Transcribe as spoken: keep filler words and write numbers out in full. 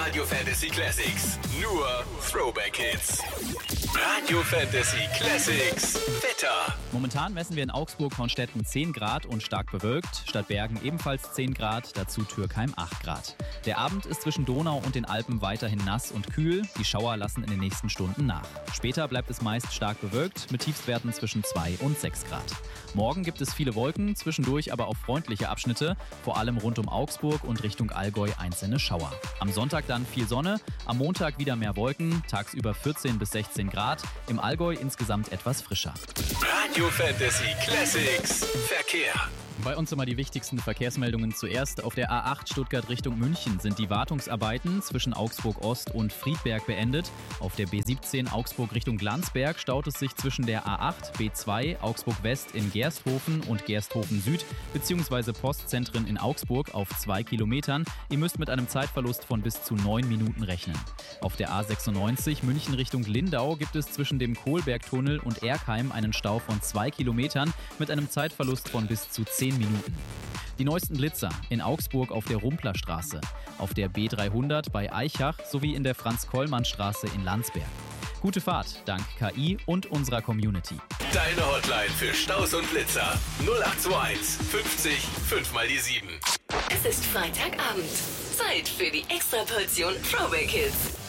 Radio Fantasy Classics. Nur Throwback Hits. Radio Fantasy Classics. Wetter. Momentan messen wir in Augsburg-Hornstetten zehn Grad und stark bewölkt. Stadt Bergen ebenfalls zehn Grad, dazu Türkheim acht Grad. Der Abend ist zwischen Donau und den Alpen weiterhin nass und kühl. Die Schauer lassen in den nächsten Stunden nach. Später bleibt es meist stark bewölkt mit Tiefstwerten zwischen zwei und sechs Grad. Morgen gibt es viele Wolken, zwischendurch aber auch freundliche Abschnitte, vor allem rund um Augsburg und Richtung Allgäu einzelne Schauer. Am Sonntag dann viel Sonne, am Montag wieder mehr Wolken, tagsüber vierzehn bis sechzehn Grad, im Allgäu insgesamt etwas frischer. Radio Fantasy Classics Verkehr. Bei uns immer die wichtigsten Verkehrsmeldungen zuerst. Auf der A acht Stuttgart Richtung München sind die Wartungsarbeiten zwischen Augsburg Ost und Friedberg beendet. Auf der B siebzehn Augsburg Richtung Landsberg staut es sich zwischen der A acht, B zwei, Augsburg West in Gersthofen und Gersthofen Süd bzw. Postzentren in Augsburg auf zwei Kilometern. Ihr müsst mit einem Zeitverlust von bis zu neun Minuten rechnen. Auf der A sechsundneunzig München Richtung Lindau gibt es zwischen dem Kohlbergtunnel und Erkheim einen Stau von zwei Kilometern mit einem Zeitverlust von bis zu zehn Minuten. Die neuesten Blitzer in Augsburg auf der Rumplerstraße, auf der B dreihundert bei Eichach sowie in der Franz-Kollmann-Straße in Landsberg. Gute Fahrt dank K I und unserer Community. Deine Hotline für Staus und Blitzer null acht zwei eins fünfzig fünf mal die sieben. Es ist Freitagabend. Zeit für die Extraportion Throwback Hits.